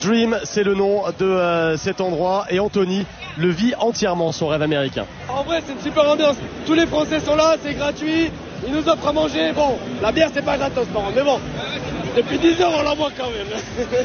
Dream, c'est le nom de cet endroit et Anthony le vit entièrement, son rêve américain. En vrai, c'est une super ambiance. Tous les Français sont là, c'est gratuit. Ils nous offrent à manger. Bon, la bière, c'est pas gratos, par contre, mais bon. Depuis 10 heures, on l'envoie quand même.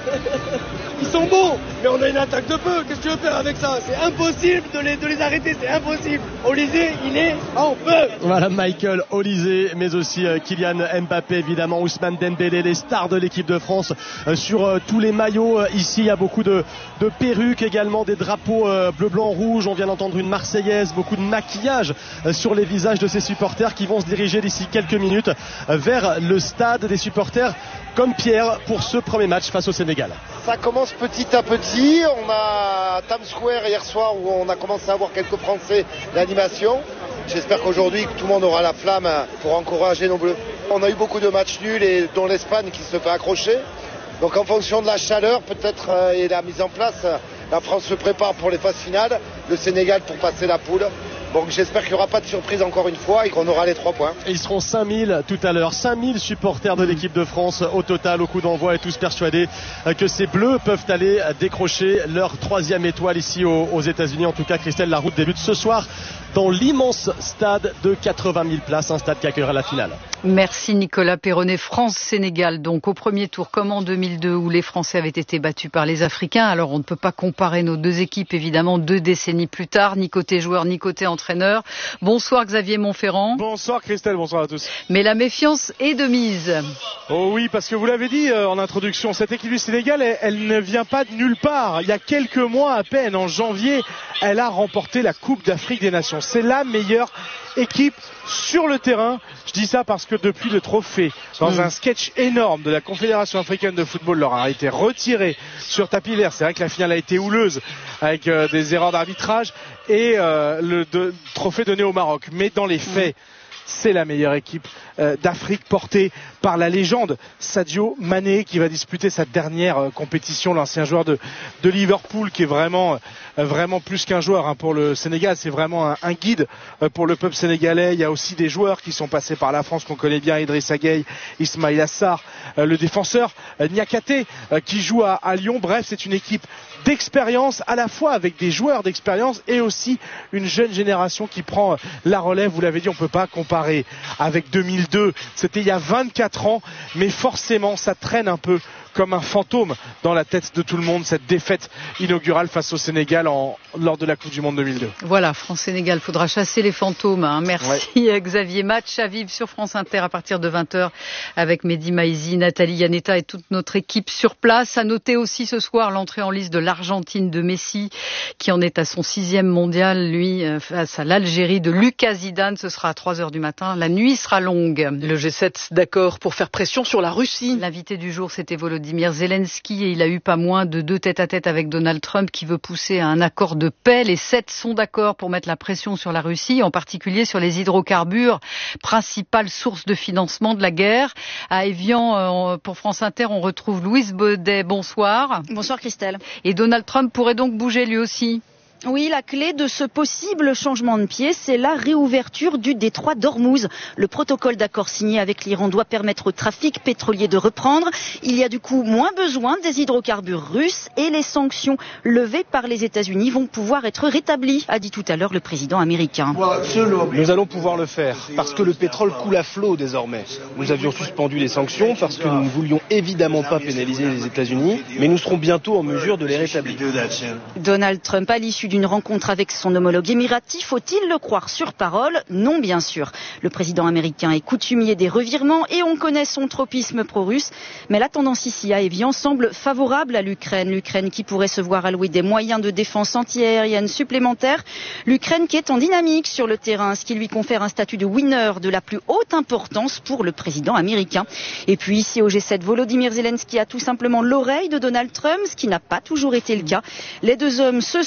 Ils sont bons, mais on a une attaque de feu. Qu'est-ce que tu veux faire avec ça? C'est impossible de les arrêter, c'est impossible. Olysée, il est en feu. Voilà, Michael Olysée, mais aussi Kylian Mbappé, évidemment, Ousmane Dembélé, les stars de l'équipe de France sur tous les maillots. Ici, il y a beaucoup de perruques également, des drapeaux bleu, blanc, rouge. On vient d'entendre une Marseillaise, beaucoup de maquillage sur les visages de ces supporters qui vont se diriger d'ici quelques minutes vers le stade des supporters comme Pierre pour ce premier match face au Sénégal. Ça commence petit à petit. On a Times Square hier soir où on a commencé à voir quelques Français d'animation. J'espère qu'aujourd'hui tout le monde aura la flamme pour encourager nos Bleus. On a eu beaucoup de matchs nuls et dont l'Espagne qui se fait accrocher. Donc en fonction de la chaleur peut-être et la mise en place, la France se prépare pour les phases finales, le Sénégal pour passer la poule. Donc j'espère qu'il n'y aura pas de surprise encore une fois et qu'on aura les 3 points. Et ils seront 5000 tout à l'heure, 5000 supporters de l'équipe de France au total au coup d'envoi et tous persuadés que ces Bleus peuvent aller décrocher leur 3e étoile ici aux États-Unis. En tout cas, Christelle, la route débute ce soir dans l'immense stade de 80 000 places, un stade qui accueillera la finale. Merci Nicolas Perronnet. France-Sénégal, donc au premier tour, comme en 2002 où les Français avaient été battus par les Africains. Alors on ne peut pas comparer nos deux équipes, évidemment, 2 décennies plus tard, ni côté joueur, ni côté entraîneur. Bonsoir Xavier Montferrand. Bonsoir Christelle, bonsoir à tous. Mais la méfiance est de mise. Oh oui, parce que vous l'avez dit en introduction, cette équipe du Sénégal, elle ne vient pas de nulle part. Il y a quelques mois à peine, en janvier, elle a remporté la Coupe d'Afrique des Nations. C'est la meilleure équipe sur le terrain. Je dis ça parce que depuis le trophée, dans un sketch énorme de la Confédération africaine de football, leur a été retiré sur tapis vert. C'est vrai que la finale a été houleuse avec des erreurs d'arbitrage et le trophée donné au Maroc. Mais dans les faits, c'est la meilleure équipe d'Afrique portée par la légende Sadio Mané qui va disputer sa dernière compétition, l'ancien joueur de Liverpool qui est vraiment plus qu'un joueur pour le Sénégal, c'est vraiment un guide pour le peuple sénégalais. Il y a aussi des joueurs qui sont passés par la France qu'on connaît bien, Idrissa Gueye, Ismaïla Assar, le défenseur Niakhaté qui joue à Lyon. Bref, c'est une équipe d'expérience, à la fois avec des joueurs d'expérience et aussi une jeune génération qui prend la relève. Vous l'avez dit, on ne peut pas comparer avec 2002, c'était il y a 24 ans, mais forcément ça traîne un peu comme un fantôme dans la tête de tout le monde, cette défaite inaugurale face au Sénégal lors de la Coupe du Monde 2002. Voilà, France-Sénégal, faudra chasser les fantômes. Merci Xavier. Match à vivre sur France Inter à partir de 20h avec Mehdi Maizi, Nathalie Yanetta et toute notre équipe sur place. À noter aussi ce soir l'entrée en liste de l'Argentine de Messi qui en est à son 6e mondial, lui face à l'Algérie de Lucas Zidane. Ce sera à 3h du matin, la nuit sera longue. Le G7 d'accord pour faire pression sur la Russie. L'invité du jour c'était Volodymyr Zelensky et il a eu pas moins de 2 tête-à-tête avec Donald Trump qui veut pousser à un accord de paix. Les 7 sont d'accord pour mettre la pression sur la Russie, en particulier sur les hydrocarbures, principale source de financement de la guerre. À Évian, pour France Inter, on retrouve Louise Baudet. Bonsoir. Bonsoir Christelle. Et Donald Trump pourrait donc bouger lui aussi. Oui, la clé de ce possible changement de pied, c'est la réouverture du détroit d'Ormuz. Le protocole d'accord signé avec l'Iran doit permettre au trafic pétrolier de reprendre. Il y a du coup moins besoin des hydrocarbures russes et les sanctions levées par les États-Unis vont pouvoir être rétablies, a dit tout à l'heure le président américain. Nous allons pouvoir le faire parce que le pétrole coule à flot désormais. Nous avions suspendu les sanctions parce que nous ne voulions évidemment pas pénaliser les États-Unis, mais nous serons bientôt en mesure de les rétablir. Donald Trump, à l'issue d'une rencontre avec son homologue émirati, faut-il le croire sur parole? Non, bien sûr. Le président américain est coutumier des revirements et on connaît son tropisme pro-russe. Mais la tendance ici à Évian semble favorable à l'Ukraine. L'Ukraine qui pourrait se voir allouer des moyens de défense antiaérienne supplémentaires. L'Ukraine qui est en dynamique sur le terrain, ce qui lui confère un statut de winner de la plus haute importance pour le président américain. Et puis ici au G7, Volodymyr Zelensky a tout simplement l'oreille de Donald Trump, ce qui n'a pas toujours été le cas. Les deux hommes se sont évertués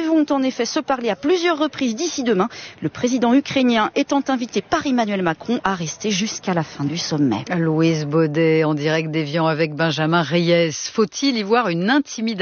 Ils vont en effet se parler à plusieurs reprises d'ici demain. Le président ukrainien étant invité par Emmanuel Macron à rester jusqu'à la fin du sommet. Louise Baudet en direct d'Évian avec Benjamin Reyes. Faut-il y voir une intimidation ?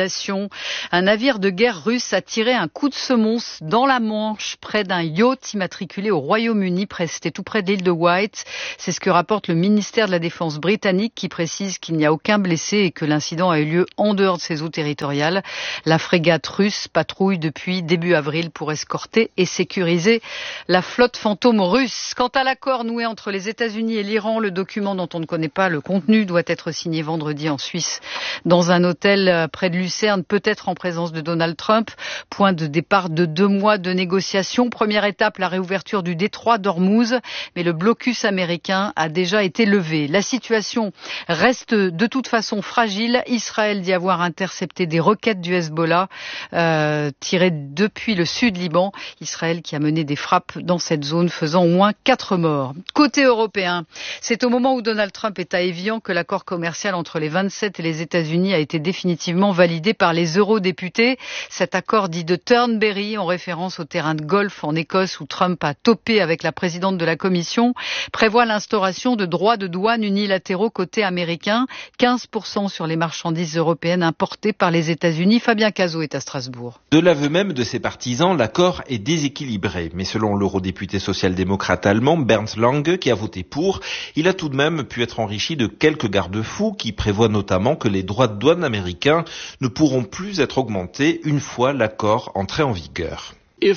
Un navire de guerre russe a tiré un coup de semonce dans la Manche près d'un yacht immatriculé au Royaume-Uni. C'était tout près de l'île de Wight. C'est ce que rapporte le ministère de la Défense britannique qui précise qu'il n'y a aucun blessé et que l'incident a eu lieu en dehors de ses eaux territoriales. La frégate russe patrouille depuis début avril pour escorter et sécuriser la flotte fantôme russe. Quant à l'accord noué entre les États-Unis et l'Iran, le document dont on ne connaît pas le contenu doit être signé vendredi en Suisse dans un hôtel près de Lucerne, peut-être en présence de Donald Trump. Point de départ de 2 mois de négociations. Première étape, la réouverture du détroit d'Ormuz, mais le blocus américain a déjà été levé. La situation reste de toute façon fragile. Israël dit avoir intercepté des roquettes du Hezbollah tirées depuis le sud Liban. Israël qui a mené des frappes dans cette zone faisant au moins 4 morts. Côté européen, c'est au moment où Donald Trump est à Évian que l'accord commercial entre les 27 et les États-Unis a été définitivement validé par les eurodéputés. Cet accord dit de Turnberry, en référence au terrain de golf en Écosse où Trump a topé avec la présidente de la Commission, prévoit l'instauration de droits de douane unilatéraux côté américain, 15% sur les marchandises européennes importées par les États-Unis. Fabien Cazot est à Strasbourg. De l'aveu même de ses partisans, l'accord est déséquilibré. Mais selon l'eurodéputé social-démocrate allemand Bernd Lange, qui a voté pour, il a tout de même pu être enrichi de quelques garde-fous qui prévoient notamment que les droits de douane américains ne pourront plus être augmentés une fois l'accord entré en vigueur.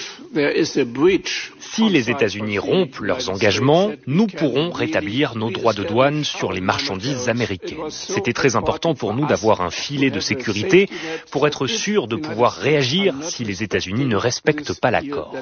Si les États-Unis rompent leurs engagements, nous pourrons rétablir nos droits de douane sur les marchandises américaines. C'était très important pour nous d'avoir un filet de sécurité pour être sûr de pouvoir réagir si les États-Unis ne respectent pas l'accord.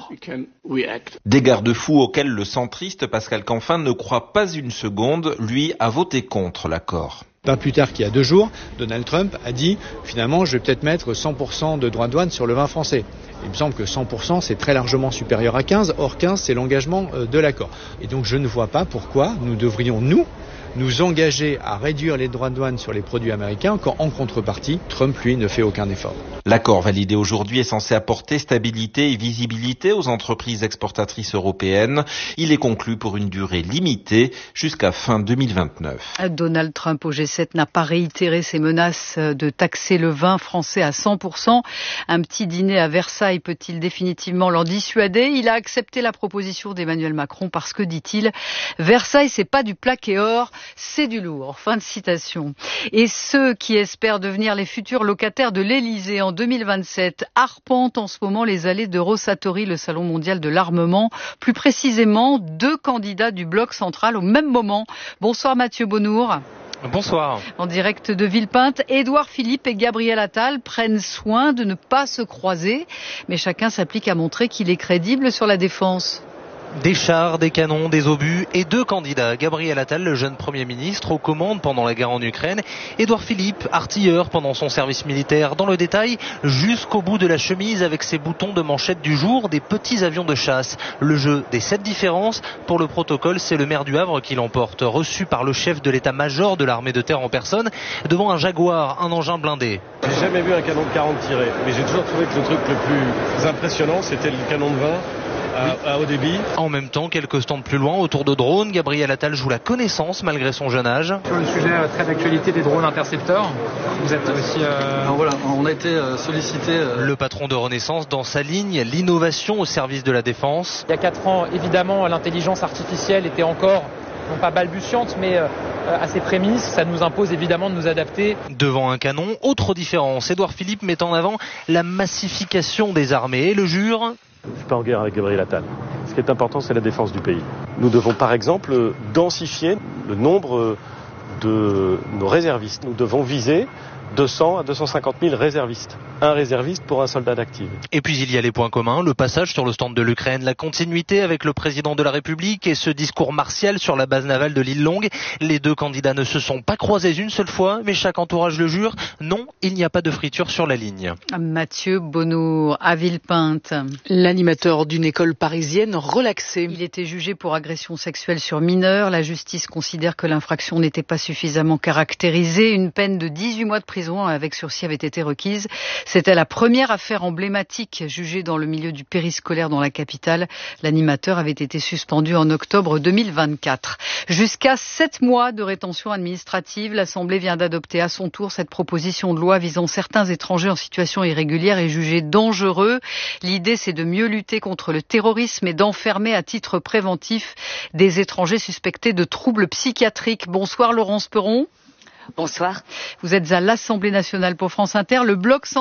Des garde-fous auxquels le centriste Pascal Canfin ne croit pas une seconde, lui a voté contre l'accord. Pas plus tard qu'il y a 2 jours, Donald Trump a dit finalement je vais peut-être mettre 100% de droits de douane sur le vin français. Il me semble que 100% c'est très largement supérieur à 15, or 15 c'est l'engagement de l'accord. Et donc je ne vois pas pourquoi nous devrions nous engager à réduire les droits de douane sur les produits américains quand en contrepartie Trump lui ne fait aucun effort. L'accord validé aujourd'hui est censé apporter stabilité et visibilité aux entreprises exportatrices européennes. Il est conclu pour une durée limitée jusqu'à fin 2029. Donald Trump au G7 n'a pas réitéré ses menaces de taxer le vin français à 100%. Un petit dîner à Versailles peut-il définitivement l'en dissuader ? Il a accepté la proposition d'Emmanuel Macron parce que, dit-il, Versailles c'est pas du plaqué or, c'est du lourd. Fin de citation. Et ceux qui espèrent devenir les futurs locataires de l'Élysée en 2027 arpentent en ce moment les allées de Rosatori, le salon mondial de l'armement. Plus précisément, 2 candidats du bloc central au même moment. Bonsoir Mathieu Bonnour. Bonsoir. En direct de Villepinte, Édouard Philippe et Gabriel Attal prennent soin de ne pas se croiser, mais chacun s'applique à montrer qu'il est crédible sur la défense. Des chars, des canons, des obus et 2 candidats. Gabriel Attal, le jeune Premier ministre, aux commandes pendant la guerre en Ukraine. Édouard Philippe, artilleur pendant son service militaire. Dans le détail, jusqu'au bout de la chemise avec ses boutons de manchette du jour, des petits avions de chasse. Le jeu des 7 différences. Pour le protocole, c'est le maire du Havre qui l'emporte. Reçu par le chef de l'état-major de l'armée de terre en personne, devant un Jaguar, un engin blindé. J'ai jamais vu un canon de 40 tiré, mais j'ai toujours trouvé que le truc le plus impressionnant, c'était le canon de 20. À haut débit. En même temps, quelques stands plus loin, autour de drones, Gabriel Attal joue la connaissance malgré son jeune âge. Sur le sujet très d'actualité des drones intercepteurs, vous êtes aussi... Voilà, on a été sollicité. Le patron de Renaissance dans sa ligne, l'innovation au service de la défense. Il y a 4 ans, évidemment, l'intelligence artificielle était encore, non pas balbutiante, mais à ses prémices. Ça nous impose évidemment de nous adapter. Devant un canon, autre différence. Édouard Philippe met en avant la massification des armées et le jure... Je ne suis pas en guerre avec Gabriel Attal. Ce qui est important, c'est la défense du pays. Nous devons, par exemple, densifier le nombre de nos réservistes. Nous devons viser 200 à 250 000 réservistes. Un réserviste pour un soldat d'active. Et puis il y a les points communs, le passage sur le stand de l'Ukraine, la continuité avec le président de la République et ce discours martial sur la base navale de l'île Longue. Les 2 candidats ne se sont pas croisés une seule fois, mais chaque entourage le jure. Non, il n'y a pas de friture sur la ligne. Mathieu Bonnour à Villepinte. L'animateur d'une école parisienne relaxé. Il était jugé pour agression sexuelle sur mineur. La justice considère que l'infraction n'était pas suffisamment caractérisée. Une peine de 18 mois de prison prison avec sursis avait été requise. C'était la première affaire emblématique jugée dans le milieu du périscolaire dans la capitale. L'animateur avait été suspendu en octobre 2024. Jusqu'à 7 mois de rétention administrative. L'Assemblée vient d'adopter à son tour cette proposition de loi visant certains étrangers en situation irrégulière et jugés dangereux. L'idée, c'est de mieux lutter contre le terrorisme et d'enfermer à titre préventif des étrangers suspectés de troubles psychiatriques. Bonsoir Laurence Perron. Bonsoir. Vous êtes à l'Assemblée nationale pour France Inter. Le bloc